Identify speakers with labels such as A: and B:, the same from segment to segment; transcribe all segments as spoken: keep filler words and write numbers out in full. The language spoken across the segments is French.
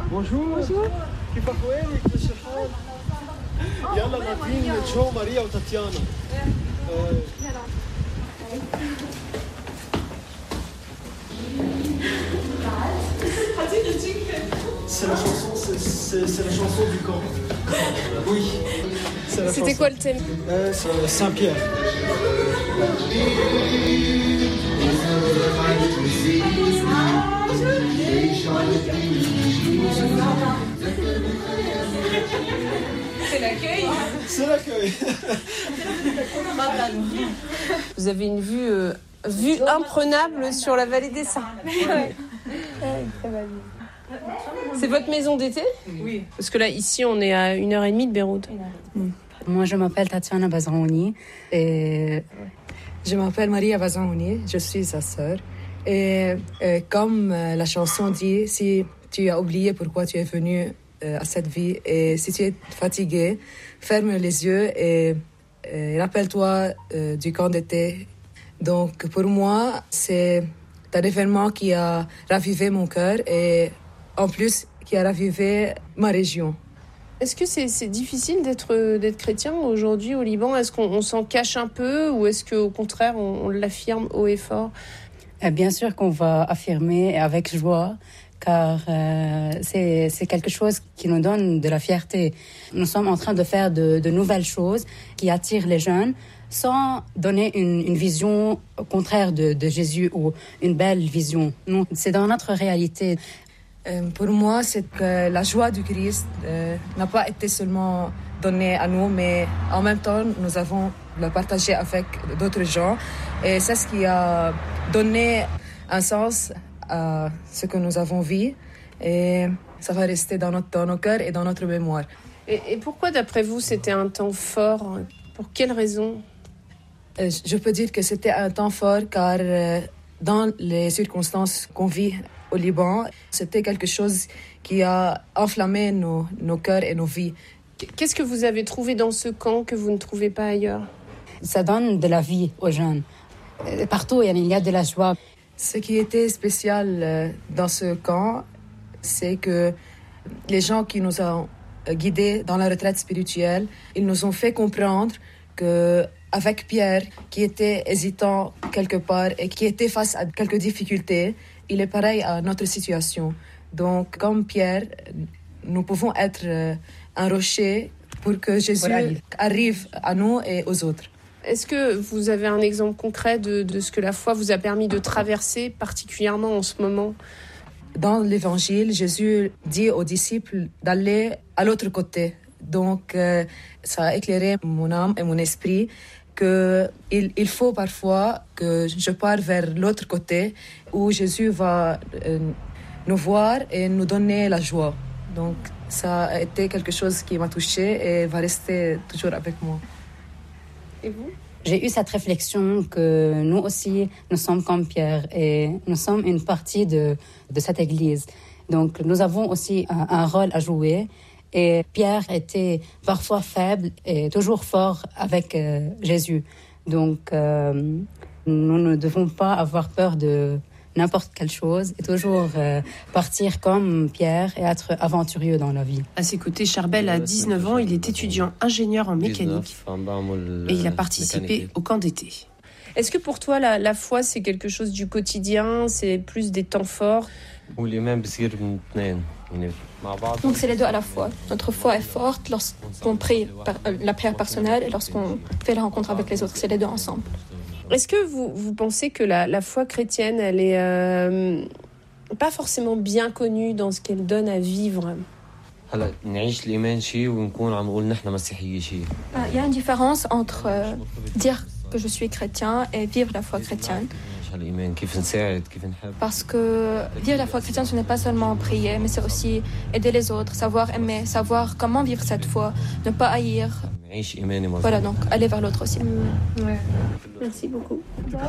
A: Bonjour.
B: Bonjour.
A: كيف أحوالك؟ كيف الحال؟ يلا نادين جو ماريا وتاتيانا. C'est la chanson, c'est, c'est, c'est la chanson du camp. Oui. C'est la
B: C'était
A: chanson.
B: quoi le thème?
A: euh, C'est Saint-Pierre.
B: C'est l'accueil.
A: C'est l'accueil.
B: Vous avez une vue, euh, vue imprenable sur la vallée des Saints. Ouais. C'est votre maison d'été? Oui. Parce que là, ici, on est à une heure et demie de Beyrouth.
C: Mm. Moi, je m'appelle Tatiana Bazraouni et
D: je m'appelle Maria Bazraouni, je suis sa sœur. Et, et comme euh, la chanson dit, si tu as oublié pourquoi tu es venu euh, à cette vie et si tu es fatigué, ferme les yeux et, et rappelle-toi euh, du camp d'été. Donc pour moi, c'est un événement qui a ravivé mon cœur et en plus qui a ravivé ma région.
B: Est-ce que c'est, c'est difficile d'être, d'être chrétien aujourd'hui au Liban? Est-ce qu'on on s'en cache un peu ou est-ce qu'au contraire on, on l'affirme haut et fort?
C: Bien sûr qu'on va affirmer avec joie, car euh, c'est, c'est quelque chose qui nous donne de la fierté. Nous sommes en train de faire de, de nouvelles choses qui attirent les jeunes sans donner une, une vision contraire de, de Jésus ou une belle vision. Non, c'est dans notre réalité.
D: Euh, pour moi, c'est que la joie du Christ euh, n'a pas été seulement donnée à nous, mais en même temps, nous avons la partagé avec d'autres gens. Et c'est ce qui a donné un sens à ce que nous avons vu. Et ça va rester dans, notre, dans nos cœurs et dans notre mémoire.
B: Et, et pourquoi, d'après vous, c'était un temps fort? Pour quelles raisons?
D: euh, Je peux dire que c'était un temps fort car euh, dans les circonstances qu'on vit au Liban, c'était quelque chose qui a enflammé nos, nos cœurs et nos vies.
B: Qu'est-ce que vous avez trouvé dans ce camp que vous ne trouvez pas ailleurs?
C: Ça donne de la vie aux jeunes. Partout, il y a de la joie.
D: Ce qui était spécial dans ce camp, c'est que les gens qui nous ont guidés dans la retraite spirituelle, ils nous ont fait comprendre qu'avec Pierre, qui était hésitant quelque part et qui était face à quelques difficultés, il est pareil à notre situation. Donc, comme Pierre, nous pouvons être un rocher pour que Jésus arrive à nous et aux autres.
B: Est-ce que vous avez un exemple concret de, de ce que la foi vous a permis de traverser, particulièrement en ce moment?
D: Dans l'Évangile, Jésus dit aux disciples d'aller à l'autre côté. Donc, euh, ça a éclairé mon âme et mon esprit qu'il il faut parfois que je parte vers l'autre côté où Jésus va euh, nous voir et nous donner la joie. Donc, ça a été quelque chose qui m'a touchée et va rester toujours avec moi.
B: Et vous?
C: J'ai eu cette réflexion que nous aussi, nous sommes comme Pierre et nous sommes une partie de, de cette église. Donc, nous avons aussi un, un rôle à jouer. Et Pierre était parfois faible et toujours fort avec euh, Jésus. Donc, euh, nous ne devons pas avoir peur de n'importe quelle chose et toujours euh, partir comme Pierre et être aventurieux dans la vie.
B: À ses côtés, Charbel a dix-neuf ans, il est étudiant ingénieur en mécanique et il a participé au camp d'été. Est-ce que pour toi, la, la foi, c'est quelque chose du quotidien, c'est plus des temps forts?
E: Donc c'est les deux à la fois. Notre foi est forte lorsqu'on prie par, euh, la prière personnelle et lorsqu'on fait la rencontre avec les autres. C'est les deux ensemble.
B: Est-ce que vous, vous pensez que la, la foi chrétienne, elle est euh, pas forcément bien connue dans ce qu'elle donne à vivre?
E: Il y a une différence entre euh, dire que je suis chrétien et vivre la foi chrétienne. Parce que vivre la foi chrétienne, ce n'est pas seulement prier, mais c'est aussi aider les autres, savoir aimer, savoir comment vivre cette foi, ne pas haïr. Voilà, donc aller vers l'autre aussi.
B: Mmh, ouais. Merci beaucoup.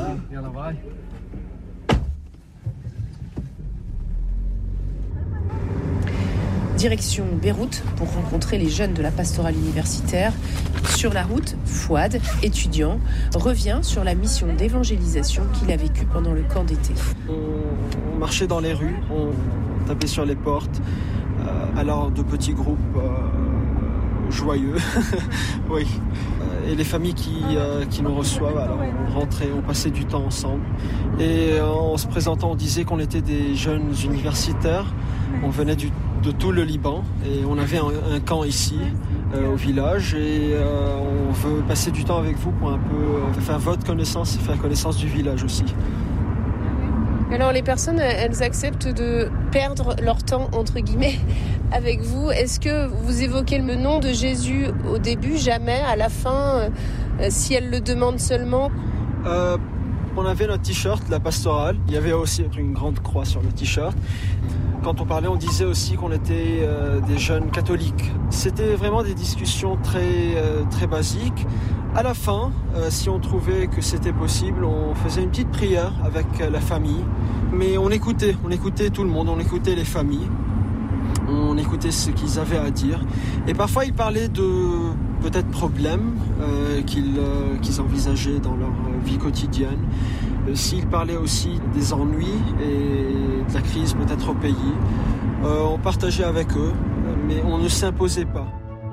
B: Direction Beyrouth pour rencontrer les jeunes de la pastorale universitaire. Sur la route, Fouad, étudiant, revient sur la mission d'évangélisation qu'il a vécue pendant le camp d'été.
A: On, on marchait dans les rues, on tapait sur les portes, Euh, alors de petits groupes euh, joyeux, oui. Et les familles qui, euh, qui nous reçoivent, alors on rentrait, on passait du temps ensemble. Et euh, en se présentant, on disait qu'on était des jeunes universitaires. On venait du, de tout le Liban et on avait un, un camp ici euh, au village et euh, on veut passer du temps avec vous pour un peu euh, faire votre connaissance et faire connaissance du village aussi.
B: Alors les personnes, elles acceptent de perdre leur temps, entre guillemets, avec vous. Est-ce que vous évoquez le nom de Jésus au début, jamais, à la fin, euh, si elles le demandent seulement
A: euh, On avait notre t-shirt, la pastorale. Il y avait aussi une grande croix sur le t-shirt. Quand on parlait, on disait aussi qu'on était euh, des jeunes catholiques. C'était vraiment des discussions très, euh, très basiques. À la fin, euh, si on trouvait que c'était possible, on faisait une petite prière avec euh, la famille. Mais on écoutait, on écoutait tout le monde, on écoutait les familles. On écoutait ce qu'ils avaient à dire. Et parfois, ils parlaient de peut-être problèmes euh, qu'ils, euh, qu'ils envisageaient dans leur vie quotidienne. Euh, s'ils parlaient aussi des ennuis et de la crise peut-être au pays, euh, on partageait avec eux, mais on ne s'imposait pas.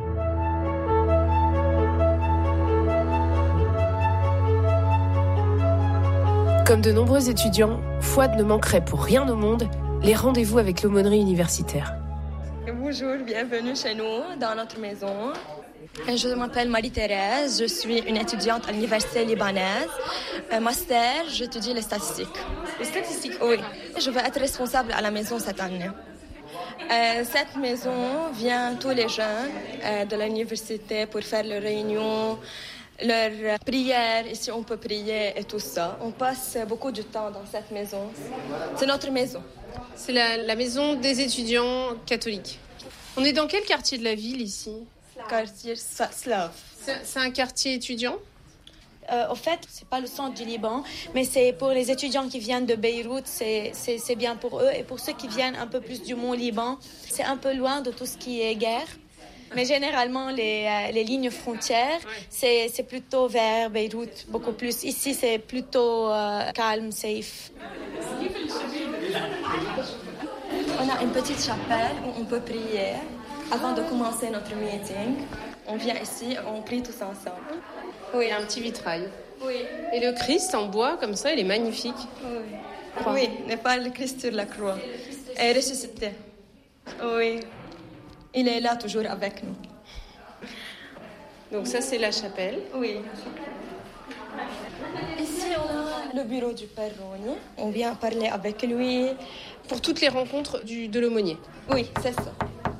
B: Comme de nombreux étudiants, Fouad ne manquerait pour rien au monde les rendez-vous avec l'aumônerie universitaire.
F: Bonjour, bienvenue chez nous, dans notre maison. Je m'appelle Marie-Thérèse, je suis une étudiante à l'université libanaise. Un master, j'étudie les statistiques.
B: Les statistiques?
F: Oui. Je vais être responsable à la maison cette année. Euh, cette maison vient tous les jeunes euh, de l'université pour faire leurs réunions, leurs prières, ici on peut prier et tout ça. On passe beaucoup de temps dans cette maison. C'est notre maison.
B: C'est la, la maison des étudiants catholiques. On est dans quel quartier de la ville ici?
F: Quartier Slave.
B: C'est, c'est un quartier étudiant?
G: Euh, au fait, c'est pas le centre du Liban, mais c'est pour les étudiants qui viennent de Beyrouth, c'est, c'est, c'est bien pour eux. Et pour ceux qui viennent un peu plus du Mont-Liban, c'est un peu loin de tout ce qui est guerre. Mais généralement, les, euh, les lignes frontières, c'est, c'est plutôt vers Beyrouth, beaucoup plus. Ici, c'est plutôt euh, calme, safe.
F: On a une petite chapelle où on peut prier avant de commencer notre meeting. On vient ici, on prie tous ensemble.
B: Oui, un petit vitrail.
F: Oui.
B: Et le Christ en bois, comme ça, il est magnifique.
F: Oui, oui, n'est pas le Christ sur la croix. Est ressuscité. Oui. Il est là toujours avec nous.
B: Donc ça, c'est la chapelle.
F: Oui. Ici, on a le bureau du Père Roni. On vient parler avec lui.
B: Pour toutes les rencontres du, de l'aumônier.
F: Oui, c'est ça.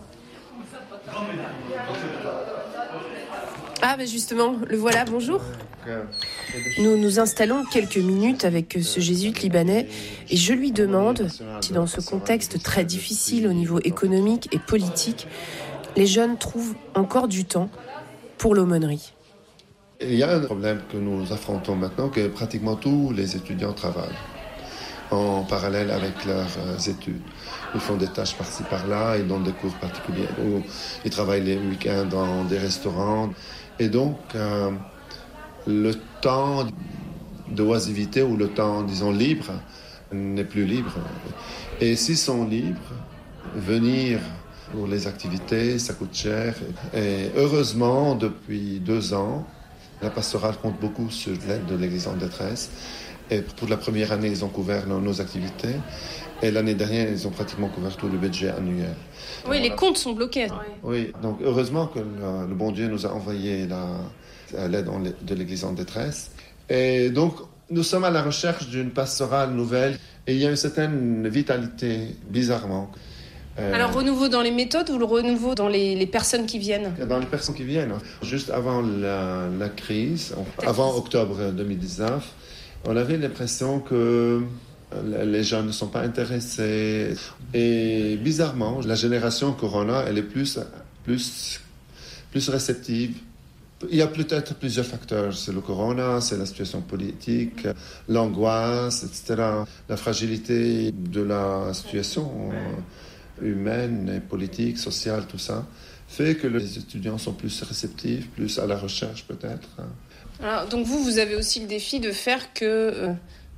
B: Ah, ben justement, le voilà, bonjour. Nous nous installons quelques minutes avec ce jésuite libanais et je lui demande si dans ce contexte très difficile au niveau économique et politique, les jeunes trouvent encore du temps pour l'aumônerie.
H: Il y a un problème que nous affrontons maintenant, que pratiquement tous les étudiants travaillent en parallèle avec leurs études. Ils font des tâches par-ci par-là, ils donnent des cours particuliers, ou ils travaillent les week-ends dans des restaurants. Et donc, euh, le temps d'oisivité ou le temps, disons, libre n'est plus libre. Et s'ils sont libres, venir pour les activités, ça coûte cher. Et heureusement, depuis deux ans, la pastorale compte beaucoup sur l'aide de l'Église en détresse. Et pour la première année, ils ont couvert nos, nos activités. Et l'année dernière, ils ont pratiquement couvert tout le budget annuel.
B: Oui, donc, les comptes sont bloqués.
H: Oui, donc heureusement que le, le bon Dieu nous a envoyé la, l'aide de l'Église en détresse. Et donc, nous sommes à la recherche d'une pastorale nouvelle. Et il y a une certaine vitalité, bizarrement.
B: Euh, Alors, renouveau dans les méthodes ou le renouveau dans les, les personnes qui viennent?
H: Dans les personnes qui viennent. Juste avant la, la crise, avant octobre deux mille dix-neuf, on avait l'impression que les jeunes ne sont pas intéressés. Et bizarrement, la génération Corona, elle est plus, plus, plus réceptive. Il y a peut-être plusieurs facteurs. C'est le Corona, c'est la situation politique, l'angoisse, et cetera. La fragilité de la situation humaine et politique, sociale, tout ça, fait que les étudiants sont plus réceptifs, plus à la recherche peut-être.
B: Alors, donc vous, vous avez aussi le défi de faire que euh,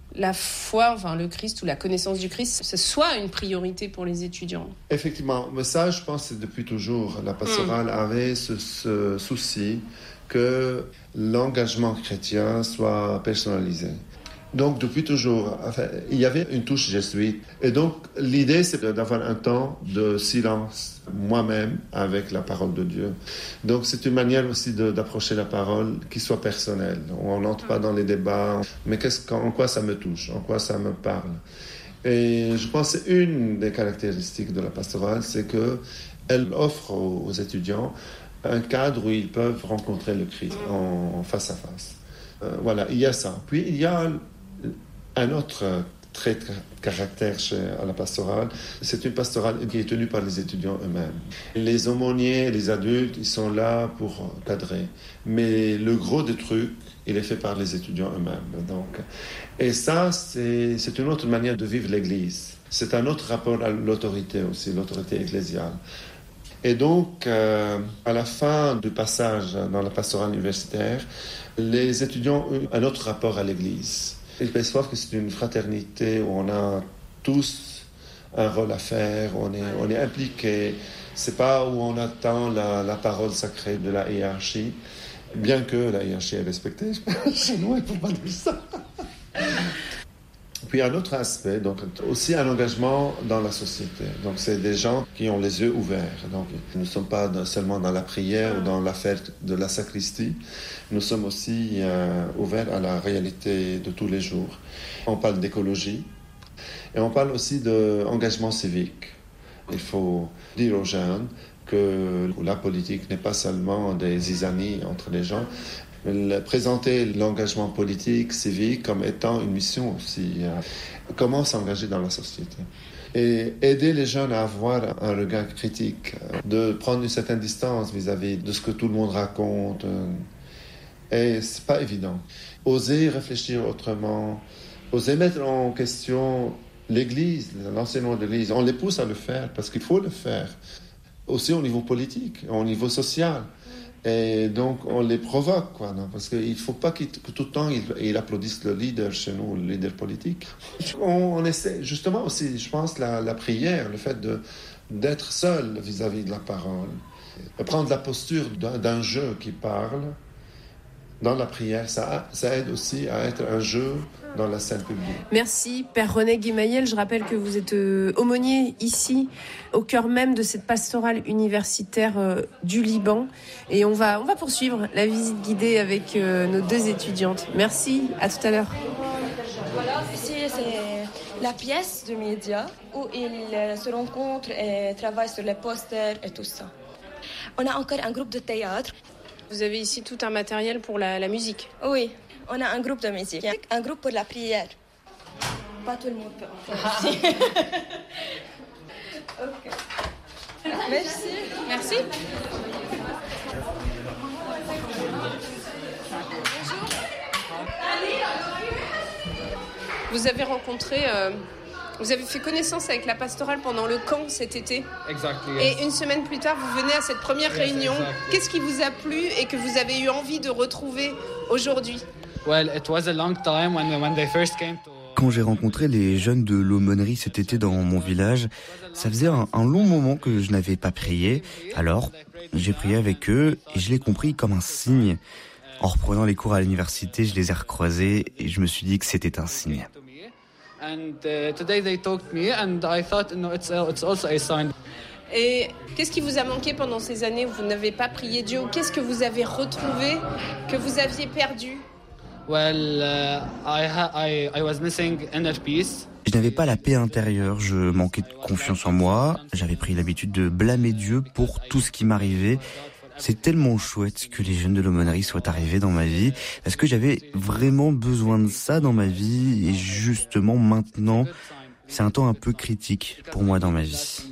B: la foi, enfin le Christ ou la connaissance du Christ, ce soit une priorité pour les étudiants.
H: Effectivement, mais ça, je pense que c'est depuis toujours. La pastorale mmh. avait ce, ce souci que l'engagement chrétien soit personnalisé. Donc, depuis toujours, enfin, il y avait une touche jésuite. Et donc, l'idée, c'est d'avoir un temps de silence, moi-même, avec la parole de Dieu. Donc, c'est une manière aussi de, d'approcher la parole qui soit personnelle. On n'entre pas dans les débats, mais qu'est-ce, en quoi ça me touche, en quoi ça me parle. Et je pense que c'est une des caractéristiques de la pastorale, c'est qu'elle offre aux, aux étudiants un cadre où ils peuvent rencontrer le Christ en, en face à face. Euh, voilà, il y a ça. Puis, il y a un autre trait de caractère chez, à la pastorale, c'est une pastorale qui est tenue par les étudiants eux-mêmes. Les aumôniers, les adultes, ils sont là pour cadrer. Mais le gros des trucs, il est fait par les étudiants eux-mêmes. Donc, et ça, c'est, c'est une autre manière de vivre l'Église. C'est un autre rapport à l'autorité aussi, l'autorité ecclésiale. Et donc, euh, à la fin du passage dans la pastorale universitaire, les étudiants ont un autre rapport à l'Église. Ils perçoivent que c'est une fraternité où on a tous un rôle à faire, on est, on est impliqués. C'est pas où on attend la, la parole sacrée de la hiérarchie, bien que la hiérarchie est respectée. Chez nous, il ne faut pas dire ça. Puis un autre aspect, donc aussi un engagement dans la société. Donc c'est des gens qui ont les yeux ouverts. Donc nous ne sommes pas seulement dans la prière ou dans l'affaire de la sacristie, nous sommes aussi euh, ouverts à la réalité de tous les jours. On parle d'écologie et on parle aussi d'engagement civique. Il faut dire aux jeunes que la politique n'est pas seulement des zizanies entre les gens, présenter l'engagement politique, civique, comme étant une mission aussi. Comment s'engager dans la société. Et aider les jeunes à avoir un regard critique, de prendre une certaine distance vis-à-vis de ce que tout le monde raconte. Et c'est pas évident. Oser réfléchir autrement, oser mettre en question l'Église, l'enseignement de l'Église. On les pousse à le faire parce qu'il faut le faire. Aussi au niveau politique, au niveau social. Et donc, on les provoque, quoi, non? Parce qu'il ne faut pas qu'ils, que tout le temps, ils, ils applaudissent le leader chez nous, le leader politique. On, on essaie, justement aussi, je pense, la, la prière, le fait de, d'être seul vis-à-vis de la parole, prendre la posture d'un, d'un jeu qui parle, dans la prière, ça, ça aide aussi à être un jeu dans la scène publique.
B: Merci, Père René Guimayel. Je rappelle que vous êtes euh, aumônier ici, au cœur même de cette pastorale universitaire euh, du Liban. Et on va, on va poursuivre la visite guidée avec euh, nos deux étudiantes. Merci, à tout à l'heure.
F: Voilà, ici c'est la pièce de média où ils se rencontrent et travaillent sur les posters et tout ça. On a encore un groupe de théâtre.
B: Vous avez ici tout un matériel pour la, la musique.
F: Oui, on a un groupe de musique, un groupe pour la prière. Pas tout le monde peut entrer ici. Ok. Merci.
B: Merci. Bonjour. Vous avez rencontré... Euh... Vous avez fait connaissance avec la pastorale pendant le camp cet été.
I: Exactly, yes.
B: Et une semaine plus tard, vous venez à cette première yes, réunion. Exactly. Qu'est-ce qui vous a plu et que vous avez eu envie de retrouver aujourd'hui?
I: Well, it was a long time when, when they first came to...
J: Quand j'ai rencontré les jeunes de l'aumônerie cet été dans mon village, ça faisait un, un long moment que je n'avais pas prié. Alors, j'ai prié avec eux et je l'ai compris comme un signe. En reprenant les cours à l'université, je les ai recroisés et je me suis dit que c'était un signe.
I: And uh, today they talked to me and I thought no, it's, uh, it's also a sign.
B: Et qu'est-ce qui vous a manqué pendant ces années où vous n'avez pas prié Dieu? Qu'est-ce que vous avez retrouvé que vous aviez perdu?
I: Well, uh, I, ha- I, I was missing inner peace.
J: Je n'avais pas la paix intérieure, je manquais de confiance en moi, j'avais pris l'habitude de blâmer Dieu pour tout ce qui m'arrivait. C'est tellement chouette que les jeunes de l'aumônerie soient arrivés dans ma vie, parce que j'avais vraiment besoin de ça dans ma vie, et justement maintenant, c'est un temps un peu critique pour moi dans ma vie.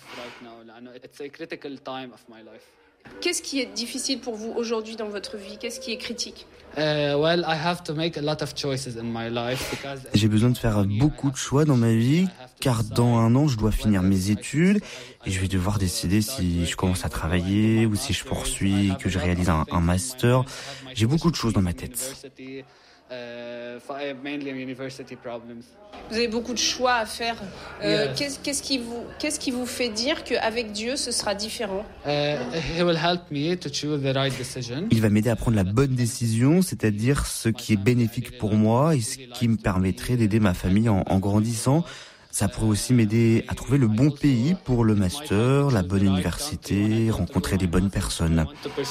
B: Qu'est-ce qui est difficile pour vous aujourd'hui dans votre vie? Qu'est-ce qui est critique?
I: Uh, well, I have to make a lot of choices in my life because...
J: J'ai besoin de faire beaucoup de choix dans ma vie, car dans un an, je dois finir mes études et je vais devoir décider si je commence à travailler ou si je poursuis, que je réalise un, un master. J'ai beaucoup de choses dans ma tête.
B: Vous avez beaucoup de choix à faire. Euh, yes. qu'est-ce, qu'est-ce, qui vous, qu'est-ce qui vous fait dire qu'avec Dieu, ce sera différent?
I: uh, he will help me to choose the right decision.
J: Il va m'aider à prendre la bonne décision, c'est-à-dire ce qui est bénéfique pour moi et ce qui me permettrait d'aider ma famille en, en grandissant. Ça pourrait aussi m'aider à trouver le bon pays pour le master, la bonne université, rencontrer des bonnes personnes.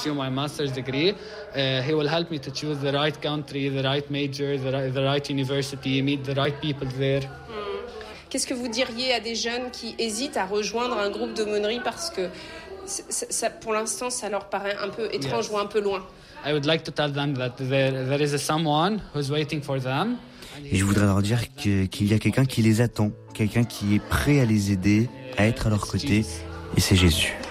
B: Qu'est-ce que vous diriez à des jeunes qui hésitent à rejoindre un groupe d'aumônerie parce que ça, ça, pour l'instant, ça leur paraît un peu étrange ou un peu loin?
I: I would like to tell them that there, there is someone who's waiting for them.
J: Et je voudrais leur dire que, qu'il y a quelqu'un qui les attend, quelqu'un qui est prêt à les aider, à être à leur côté, et c'est Jésus.